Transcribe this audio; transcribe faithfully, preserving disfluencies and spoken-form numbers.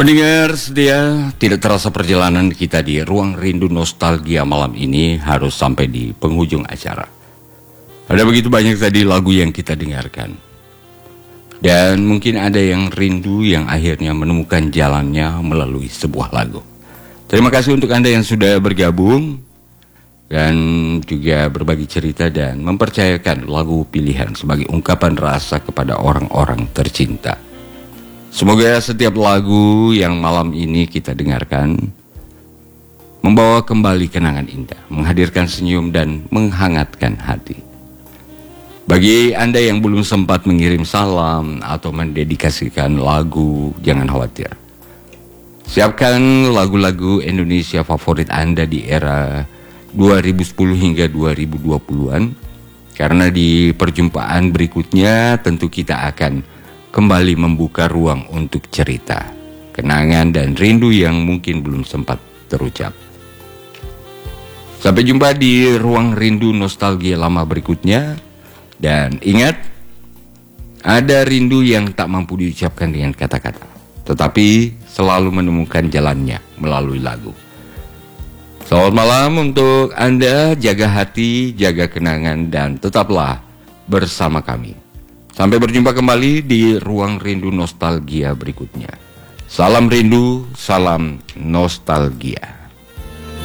Pendengar setia, tidak terasa perjalanan kita di ruang rindu nostalgia malam ini harus sampai di penghujung acara. Ada begitu banyak tadi lagu yang kita dengarkan. Dan mungkin ada yang rindu yang akhirnya menemukan jalannya melalui sebuah lagu. Terima kasih untuk Anda yang sudah bergabung dan juga berbagi cerita dan mempercayakan lagu pilihan sebagai ungkapan rasa kepada orang-orang tercinta. Semoga setiap lagu yang malam ini kita dengarkan membawa kembali kenangan indah, menghadirkan senyum dan menghangatkan hati. Bagi Anda yang belum sempat mengirim salam atau mendedikasikan lagu, jangan khawatir. Siapkan lagu-lagu Indonesia favorit Anda di era dua ribu sepuluh hingga dua ribu dua puluhan, karena di perjumpaan berikutnya tentu kita akan kembali membuka ruang untuk cerita, kenangan dan rindu yang mungkin belum sempat terucap. Sampai jumpa di ruang rindu nostalgia lama berikutnya. Dan ingat, ada rindu yang tak mampu diucapkan dengan kata-kata, tetapi selalu menemukan jalannya melalui lagu. Selamat malam untuk Anda, jaga hati, jaga kenangan, dan tetaplah bersama kami. Sampai berjumpa kembali di ruang rindu nostalgia berikutnya. Salam rindu, salam nostalgia.